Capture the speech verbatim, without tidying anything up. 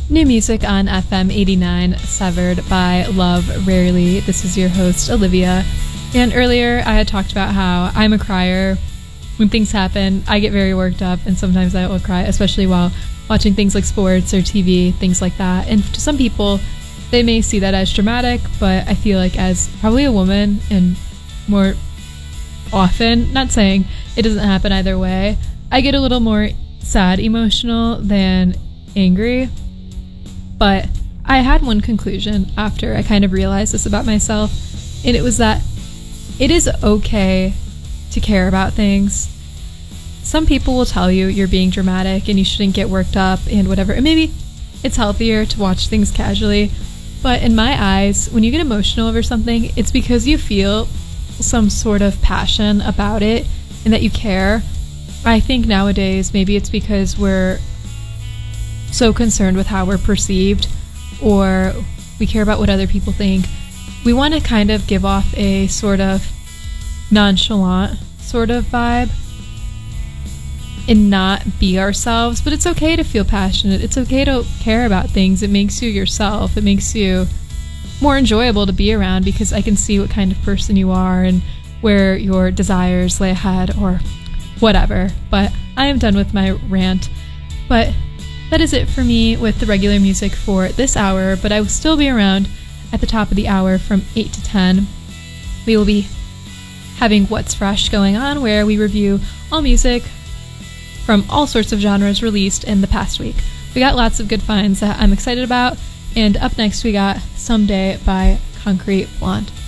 New music on F M eighty-nine, Severed by Love Rarely. This is your host, Olivia. And earlier I had talked about how I'm a crier. When things happen, I get very worked up, and sometimes I will cry, especially while watching things like sports or T V, things like that. And to some people, they may see that as dramatic, but I feel like as probably a woman, and more often, not saying it doesn't happen either way, I get a little more sad emotional than angry. But I had one conclusion after I kind of realized this about myself, and it was that it is okay to care about things. Some people will tell you you're being dramatic and you shouldn't get worked up and whatever, and maybe it's healthier to watch things casually, but in my eyes, when you get emotional over something, it's because you feel some sort of passion about it and that you care. I think nowadays maybe it's because we're so concerned with how we're perceived, or we care about what other people think. We want to kind of give off a sort of nonchalant sort of vibe and not be ourselves, but it's okay to feel passionate. It's okay to care about things. It makes you yourself. It makes you more enjoyable to be around because I can see what kind of person you are and where your desires lay ahead or whatever. But I am done with my rant. But that is it for me with the regular music for this hour, but I will still be around at the top of the hour from eight to ten. We will be having What's Fresh going on, where we review all music from all sorts of genres released in the past week. We got lots of good finds that I'm excited about, and up next we got Someday by Concrete Blonde.